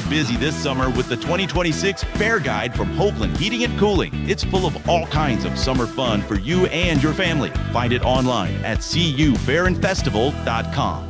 busy this summer with the 2026 Fair Guide from Hoagland Heating and Cooling. It's full of all kinds of summer fun for you and your family. Find it online at cufairdfestival.com.